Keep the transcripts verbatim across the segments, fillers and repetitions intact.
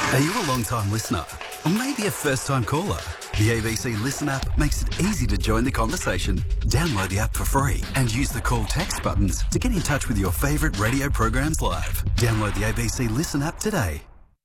Are you a long-time listener? Or maybe a first-time caller? The A B C Listen app makes it easy to join the conversation. Download the app for free and use the call text buttons to get in touch with your favourite radio programs live. Download the A B C Listen app today.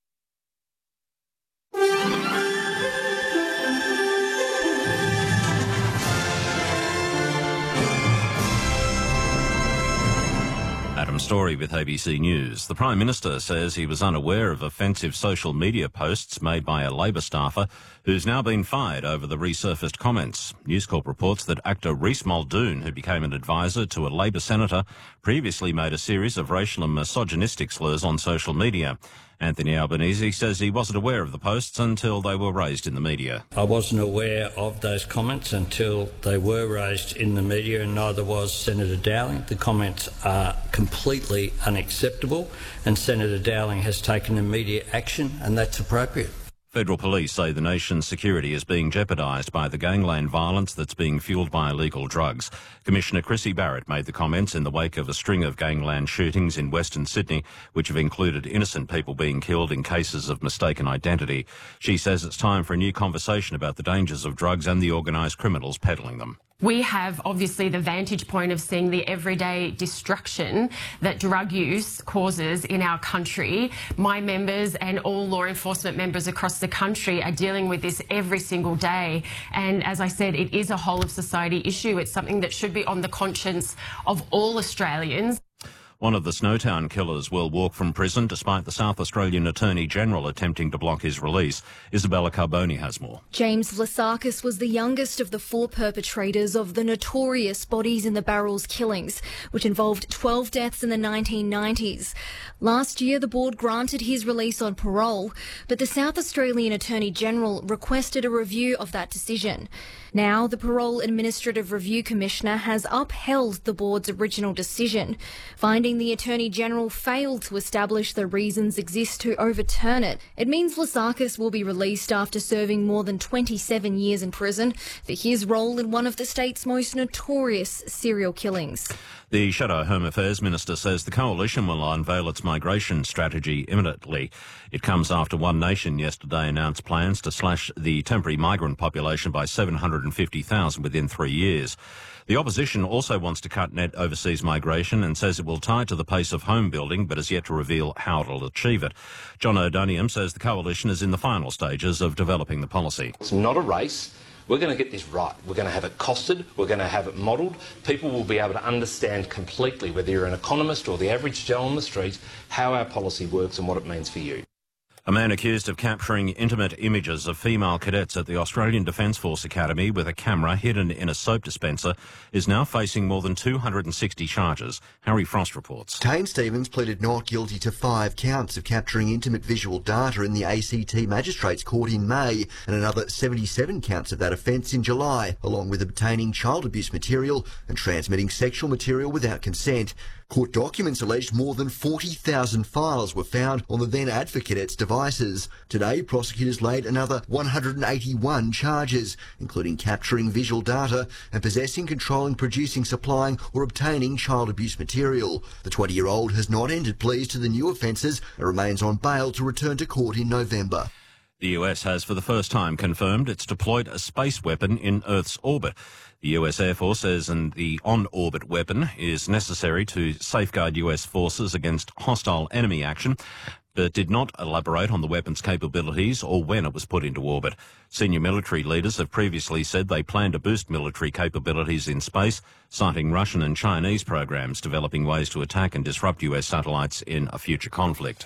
Adam Story with A B C News. The Prime Minister says he was unaware of offensive social media posts made by a Labor staffer who's now been fired over the resurfaced comments. News Corp reports that actor Reece Muldoon, who became an advisor to a Labor senator, previously made a series of racial and misogynistic slurs on social media. Anthony Albanese says he wasn't aware of the posts until they were raised in the media. I wasn't aware of those comments until they were raised in the media, and neither was Senator Dowling. The comments are completely unacceptable, and Senator Dowling has taken immediate action, and that's appropriate. Federal police say the nation's security is being jeopardised by the gangland violence that's being fuelled by illegal drugs. Commissioner Chrissy Barrett made the comments in the wake of a string of gangland shootings in Western Sydney, which have included innocent people being killed in cases of mistaken identity. She says it's time for a new conversation about the dangers of drugs and the organised criminals peddling them. We have obviously the vantage point of seeing the everyday destruction that drug use causes in our country. My members and all law enforcement members across the country are dealing with this every single day. And as I said, it is a whole of society issue. It's something that should be on the conscience of all Australians. One of the Snowtown killers will walk from prison despite the South Australian Attorney-General attempting to block his release. Isabella Carboni has more. James Vlasakis was the youngest of the four perpetrators of the notorious Bodies in the Barrels killings, which involved twelve deaths in the nineteen nineties. Last year, the board granted his release on parole, but the South Australian Attorney-General requested a review of that decision. Now, the Parole Administrative Review Commissioner has upheld the board's original decision, finding the Attorney-General failed to establish the reasons exist to overturn it. It means Vlasakis will be released after serving more than twenty-seven years in prison for his role in one of the state's most notorious serial killings. The Shadow Home Affairs Minister says the Coalition will unveil its migration strategy imminently. It comes after One Nation yesterday announced plans to slash the temporary migrant population by seven hundred fifty thousand within three years. The opposition also wants to cut net overseas migration and says it will tie it to the pace of home building, but has yet to reveal how it will achieve it. John O'Donium says the Coalition is in the final stages of developing the policy. It's not a race. We're going to get this right. We're going to have it costed. We're going to have it modelled. People will be able to understand completely, whether you're an economist or the average Joe on the street, how our policy works and what it means for you. A man accused of capturing intimate images of female cadets at the Australian Defence Force Academy with a camera hidden in a soap dispenser is now facing more than two hundred sixty charges. Harry Frost reports. Tane Stevens pleaded not guilty to five counts of capturing intimate visual data in the A C T Magistrates Court in May and another seventy-seven counts of that offence in July, along with obtaining child abuse material and transmitting sexual material without consent. Court documents alleged more than forty thousand files were found on the then Advocate's devices. Today, prosecutors laid another one hundred eighty-one charges, including capturing visual data and possessing, controlling, producing, supplying or obtaining child abuse material. The twenty-year-old has not entered pleas to the new offences and remains on bail to return to court in November. The U S has for the first time confirmed it's deployed a space weapon in Earth's orbit. The U S Air Force says and the on-orbit weapon is necessary to safeguard U S forces against hostile enemy action, but did not elaborate on the weapon's capabilities or when it was put into orbit. Senior military leaders have previously said they plan to boost military capabilities in space, citing Russian and Chinese programs developing ways to attack and disrupt U S satellites in a future conflict.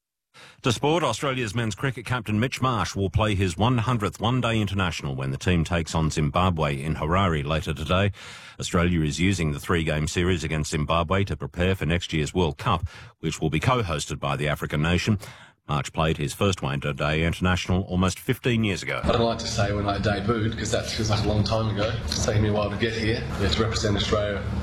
To sport, Australia's men's cricket captain Mitch Marsh will play his one hundredth one-day international when the team takes on Zimbabwe in Harare later today. Australia is using the three-game series against Zimbabwe to prepare for next year's World Cup, which will be co-hosted by the African nation. March played his first one-day international almost fifteen years ago. I don't like to say when I debuted, because that feels like a long time ago. It's taken me a while to get here. Yeah, to represent Australia